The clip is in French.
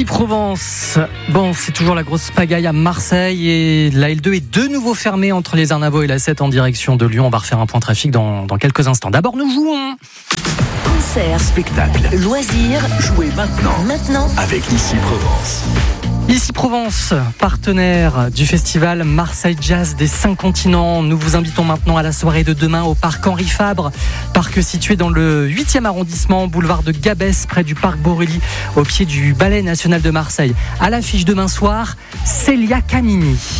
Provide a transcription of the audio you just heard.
Ici Provence. Bon, c'est toujours la grosse pagaille à Marseille et la L2 est de nouveau fermée entre les Arnavaux et la 7 en direction de Lyon. On va refaire un point trafic dans quelques instants. D'abord, nous jouons. Concert, spectacle, loisirs, jouez maintenant avec Ici Provence. Ici Provence, partenaire du festival Marseille Jazz des 5 continents. Nous vous invitons maintenant à la soirée de demain au parc Henri Fabre, parc situé dans le 8e arrondissement, boulevard de Gabès, près du parc Borély, au pied du Ballet National de Marseille. À l'affiche demain soir, Célia Camini.